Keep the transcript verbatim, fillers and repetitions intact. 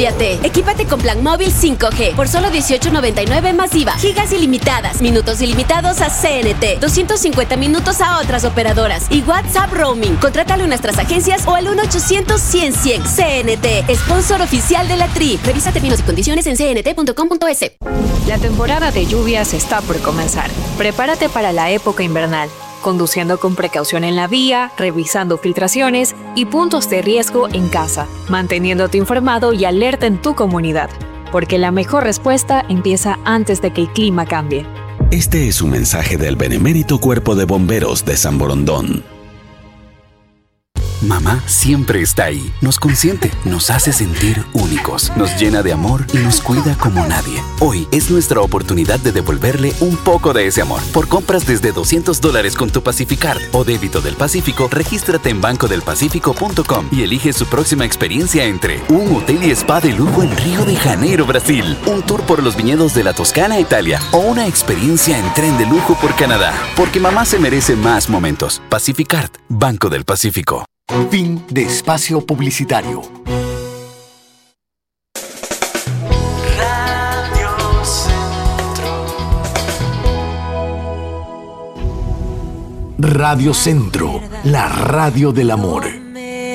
Cámbiate. Equípate con plan móvil cinco G por solo dieciocho noventa y nueve masiva. Gigas ilimitadas, minutos ilimitados a C N T, doscientos cincuenta minutos a otras operadoras y WhatsApp roaming. Contrátalo en nuestras agencias o al uno ochocientos cien cien. C N T, sponsor oficial de la T R I. Revisa términos y condiciones en c n t punto com punto es. La temporada de lluvias está por comenzar. Prepárate para la época invernal, conduciendo con precaución en la vía, revisando filtraciones y puntos de riesgo en casa, manteniéndote informado y alerta en tu comunidad, porque la mejor respuesta empieza antes de que el clima cambie. Este es un mensaje del Benemérito Cuerpo de Bomberos de San Borondón. Mamá siempre está ahí, nos consiente, nos hace sentir únicos, nos llena de amor y nos cuida como nadie. Hoy es nuestra oportunidad de devolverle un poco de ese amor. Por compras desde doscientos dólares con tu Pacificard o débito del Pacífico, regístrate en banco del pacífico punto com y elige su próxima experiencia entre un hotel y spa de lujo en Río de Janeiro, Brasil, un tour por los viñedos de la Toscana, Italia, o una experiencia en tren de lujo por Canadá. Porque mamá se merece más momentos. Pacificard, Banco del Pacífico. Fin de espacio publicitario. Radio Centro. Radio Centro, la radio del amor.